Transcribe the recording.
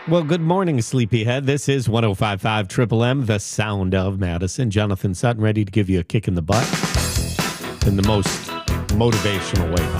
Well, good morning, Sleepyhead. This is 105.5 Triple M, the sound of Madison. Jonathan Sutton ready to give you a kick in the butt in the most motivational way